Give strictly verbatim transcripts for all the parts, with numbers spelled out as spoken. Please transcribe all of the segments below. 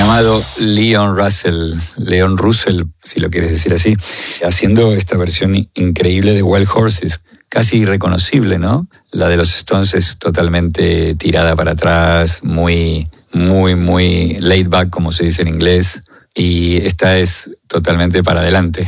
llamado Leon Russell, Leon Russell, si lo quieres decir así, haciendo esta versión increíble de Wild Horses, casi irreconocible, ¿no? La de los Stones es totalmente tirada para atrás, muy, muy, muy laid back, como se dice en inglés, y esta es totalmente para adelante,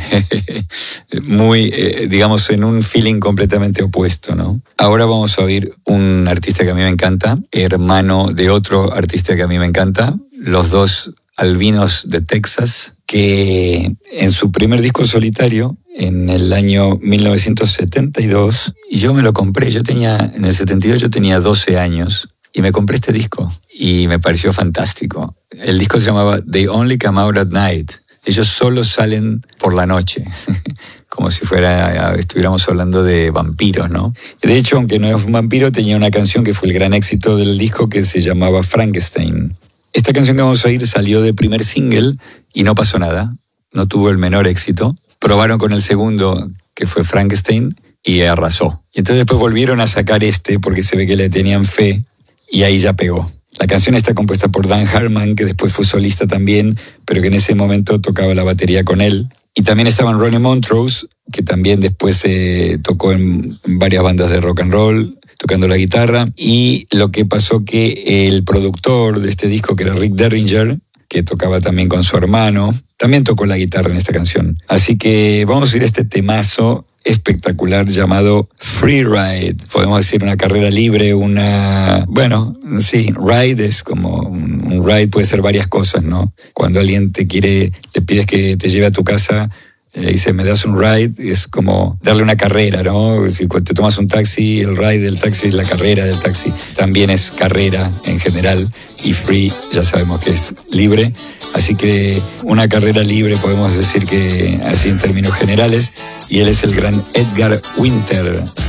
muy, eh, digamos, en un feeling completamente opuesto, ¿no? Ahora vamos a oír un artista que a mí me encanta, hermano de otro artista que a mí me encanta, los dos albinos de Texas, que en su primer disco solitario, en el año mil novecientos setenta y dos, y yo me lo compré, yo tenía, en el setenta y dos yo tenía doce años, y me compré este disco, y me pareció fantástico. El disco se llamaba They Only Come Out at Night. Ellos solo salen por la noche, como si fuera, estuviéramos hablando de vampiros, ¿no? De hecho, aunque no es un vampiro, tenía una canción que fue el gran éxito del disco que se llamaba Frankenstein. Esta canción que vamos a oír salió de primer single y no pasó nada, no tuvo el menor éxito. Probaron con el segundo, que fue Frankenstein, y arrasó. Y entonces después volvieron a sacar este porque se ve que le tenían fe y ahí ya pegó. La canción está compuesta por Dan Hartman, que después fue solista también, pero que en ese momento tocaba la batería con él. Y también estaban Ronnie Montrose, que también después eh, tocó en varias bandas de rock and roll, tocando la guitarra. Y lo que pasó que el productor de este disco, que era Rick Derringer, que tocaba también con su hermano, también tocó la guitarra en esta canción. Así que vamos a ir a este temazo espectacular llamado Free Ride. Podemos decir una carrera libre, una... Bueno, sí, ride es como... Un ride puede ser varias cosas, ¿no? Cuando alguien te quiere, le pides que te lleve a tu casa, le dice, me das un ride, es como darle una carrera, ¿no? Es decir, cuando te tomas un taxi, el ride del taxi es la carrera del taxi. También es carrera en general, y free ya sabemos que es libre. Así que una carrera libre podemos decir que así en términos generales, y él es el gran Edgar Winter.